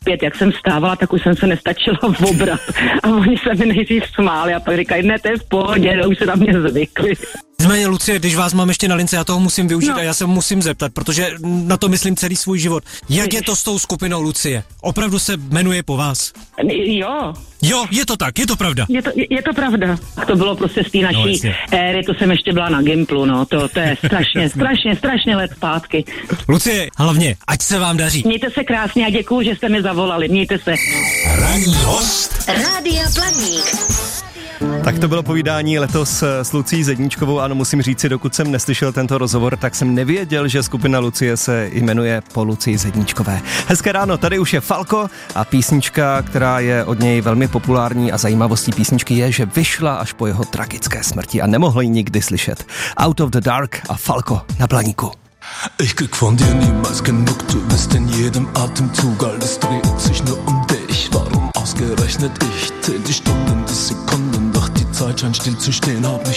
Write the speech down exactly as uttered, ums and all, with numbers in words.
zpět, jak jsem stávala, tak už jsem se nestačila obrat. A oni se mi nejdřív smáli a pak říkají, ne, to je v pohodě, už se na mě zvykli. Nicméně, Lucie, když vás mám ještě na lince, já toho musím využít no. a já se musím zeptat, protože na to myslím celý svůj život. Jak je to s tou skupinou Lucie? Opravdu se jmenuje po vás? Jo. Jo, je to tak, je to pravda. Je to, je, je to pravda. To bylo prostě z té naší no, éry, to jsem ještě byla na Gimplu, no, to, to je strašně, strašně, strašně let zpátky. Lucie, hlavně, ať se vám daří. Mějte se krásně a děkuju, že jste mi zavolali, mějte se. Ranní host Rádia Blaník. Tak to bylo povídání letos s Lucí Zedníčkovou. Ano, musím říct si, dokud jsem neslyšel tento rozhovor, tak jsem nevěděl, že skupina Lucie se jmenuje po Lucii Zedníčkové. Hezké ráno, tady už je Falco a písnička, která je od něj velmi populární a zajímavostí písničky je, že vyšla až po jeho tragické smrti a nemohl ji nikdy slyšet. Out of the Dark a Falco na Blaníku. Ich krieg von dir niemals genug, du bist in jedem Atemzug, alles dreht sich nur um dich, warum ausgerechnet ich? Zähl die Stunden, die Sekunden, doch die Zeit scheint still zu stehen, hab mich